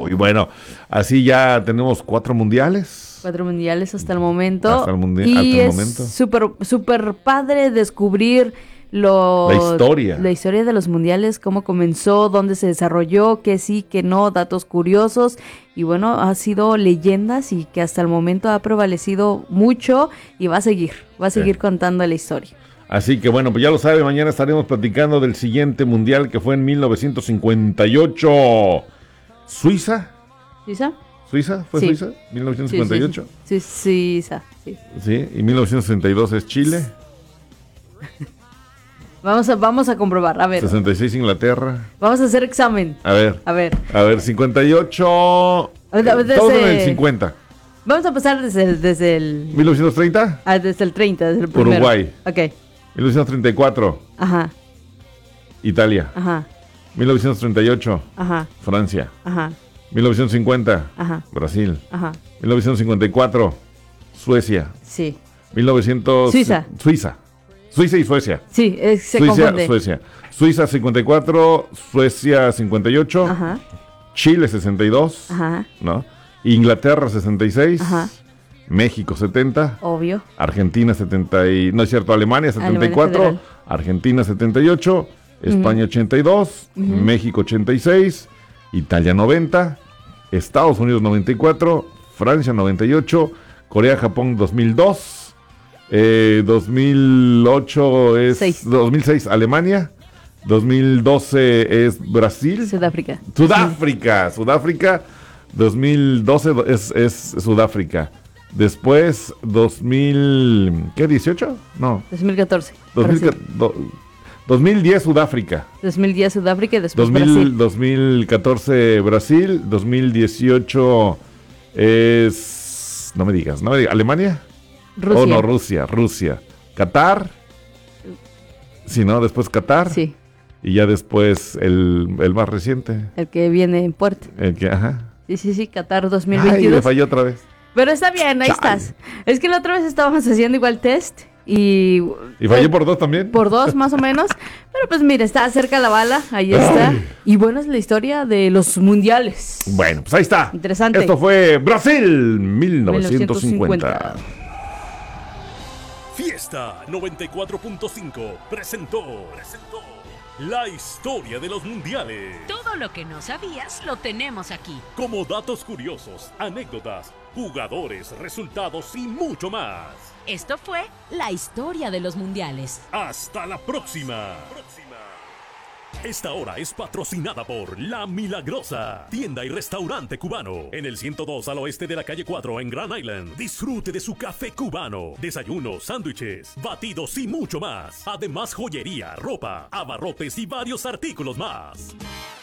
Y bueno, así ya tenemos 4 mundiales. 4 mundiales hasta el momento. Hasta el y hasta el es momento. súper padre descubrir la historia de los mundiales, cómo comenzó, dónde se desarrolló, qué sí, qué no, datos curiosos. Y bueno, ha sido leyendas y que hasta el momento ha prevalecido mucho y va a seguir contando la historia. Así que bueno, pues ya lo sabe, mañana estaremos platicando del siguiente mundial que fue en 1958. ¿Suiza? ¿Suiza? ¿Suiza? ¿Fue Sí. Suiza? ¿1958? Sí, Suiza. Sí. Sí, y 1962 es Chile. Vamos a comprobar, a ver. 66 Inglaterra. Vamos a hacer examen. A ver, 58. Desde- Todos en el 50. Vamos a pasar desde el... ¿1930? desde el 30, desde el primero. Uruguay. Ok. 1934, Ajá, Italia. ajá, 1938, ajá, Francia. ajá, 1950, ajá, Brasil. ajá. 1954, Suecia. Sí. 1900... Suiza. Suiza y Suecia. Sí, se Suiza, confunde. Suecia. Suiza 54, Suecia 58, Ajá, Chile 62, ajá, ¿no? Inglaterra 66, Ajá. México 70, obvio. Argentina 70 y... No es cierto, Alemania 74, Federal. Argentina 78, España 82, México 86, Italia 90, Estados Unidos 94, Francia 98, Corea, Japón 2002, 2008 es... 2006 Alemania, 2012 es Brasil, Sudáfrica. Sudáfrica, 2012 es Sudáfrica. Después, 2000, ¿qué? ¿18? No. 2014. 2010 Sudáfrica. 2010 Sudáfrica y después Brasil. 2014 Brasil. 2018 es... No me digas. ¿Alemania? Rusia. Oh, no, Rusia. Qatar. Sí, ¿no? Después Qatar. Sí, Y ya después el más reciente. el que viene en puerta. El que, ajá. Sí, Qatar Ay, 2022. me falló otra vez. Pero está bien, ahí Chale. estás. Es que la otra vez estábamos haciendo igual test y... ¿Y fallé por 2 también? Por 2 más o menos. Pero pues mira, está cerca la bala, ahí está. Ay. Y bueno, es la historia de los mundiales. Bueno, pues ahí está. Interesante. Esto fue Brasil 1950. Fiesta 94.5 presentó la historia de los mundiales. Todo lo que no sabías lo tenemos aquí. Como datos curiosos, anécdotas, jugadores, resultados y mucho más. Esto fue la historia de los mundiales. Hasta la próxima. Esta hora es patrocinada por La Milagrosa, tienda y restaurante cubano, en el 102 al oeste de la calle 4 en Grand Island. Disfrute de su café cubano, desayunos, sándwiches, batidos y mucho más. Además, joyería, ropa, abarrotes y varios artículos más.